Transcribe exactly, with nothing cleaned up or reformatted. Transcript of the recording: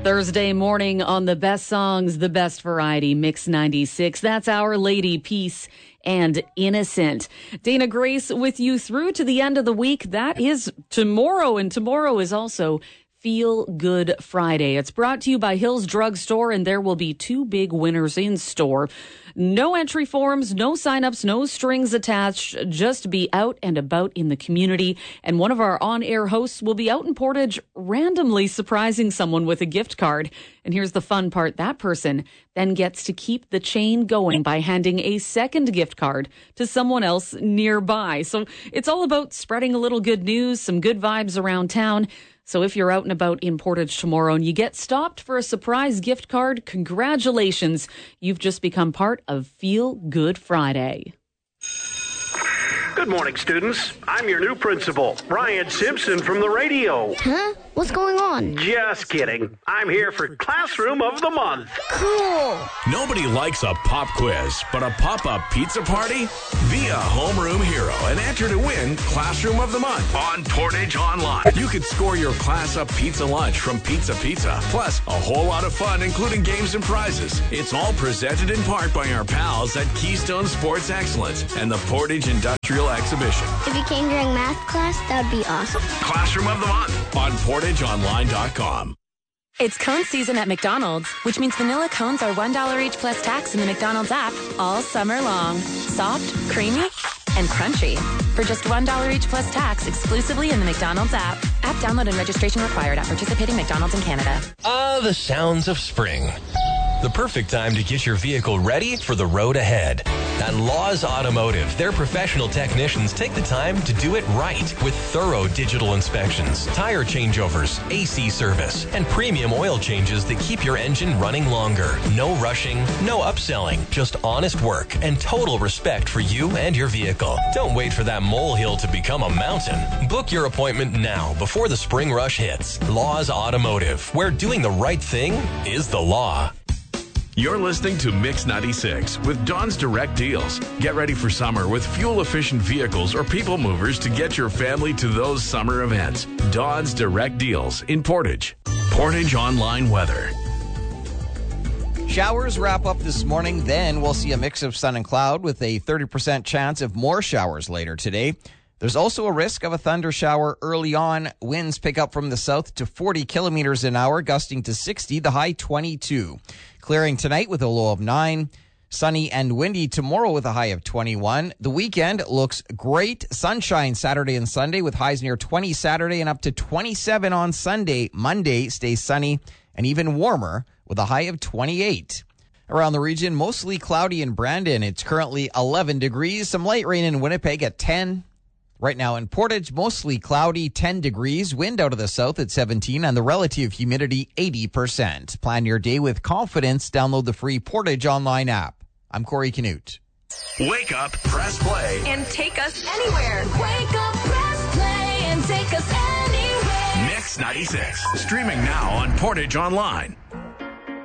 Thursday morning on the best songs, the best variety, Mix ninety-six. That's Our Lady, Peace and Innocent. Dana Grace with you through to the end of the week. That is tomorrow, and tomorrow is also Feel Good Friday. It's brought to you by Hills Drug Store, and there will be two big winners in store. No entry forms, no signups, no strings attached. Just be out and about in the community. And one of our on-air hosts will be out in Portage randomly surprising someone with a gift card. And here's the fun part. That person then gets to keep the chain going by handing a second gift card to someone else nearby. So it's all about spreading a little good news, some good vibes around town. So if you're out and about in Portage tomorrow and you get stopped for a surprise gift card, congratulations. You've just become part of Feel Good Friday. Good morning, students. I'm your new principal, Ryan Simpson from the radio. Huh? What's going on? Just kidding. I'm here for Classroom of the Month. Cool. Nobody likes a pop quiz, but a pop-up pizza party? Be a homeroom hero and enter to win Classroom of the Month on Portage Online. You could score your class-up pizza lunch from Pizza Pizza, plus a whole lot of fun, including games and prizes. It's all presented in part by our pals at Keystone Sports Excellence and the Portage Industrial Exhibition. If you came during math class, that would be awesome. Classroom of the Month on portage online dot com. It's cone season at McDonald's, which means vanilla cones are one dollar each plus tax in the McDonald's app all summer long. Soft, creamy, and crunchy. For just one dollar each plus tax exclusively in the McDonald's app. App download and registration required at participating McDonald's in Canada. Ah, the sounds of spring. The perfect time to get your vehicle ready for the road ahead. At Laws Automotive, their professional technicians take the time to do it right with thorough digital inspections, tire changeovers, A C service, and premium oil changes that keep your engine running longer. No rushing, no upselling, just honest work and total respect for you and your vehicle. Don't wait for that molehill to become a mountain. Book your appointment now before the spring rush hits. Laws Automotive, where doing the right thing is the law. You're listening to Mix ninety-six with Don's Direct Deals. Get ready for summer with fuel-efficient vehicles or people movers to get your family to those summer events. Don's Direct Deals in Portage. Portage Online Weather. Showers wrap up this morning. Then we'll see a mix of sun and cloud with a thirty percent chance of more showers later today. There's also a risk of a thunder shower early on. Winds pick up from the south to forty kilometers an hour, gusting to sixty, the high twenty-two. Clearing tonight with a low of nine. Sunny and windy tomorrow with a high of twenty-one. The weekend looks great. Sunshine Saturday and Sunday with highs near twenty Saturday and up to twenty-seven on Sunday. Monday stays sunny and even warmer with a high of twenty-eight. Around the region, mostly cloudy in Brandon. It's currently eleven degrees. Some light rain in Winnipeg at ten. Right now in Portage, mostly cloudy, ten degrees, wind out of the south at seventeen, and the relative humidity eighty percent. Plan your day with confidence. Download the free Portage Online app. I'm Corey Canute. Wake up, press play, And take us anywhere. Wake up, press play, and take us anywhere. Mix ninety-six. Streaming now on Portage Online.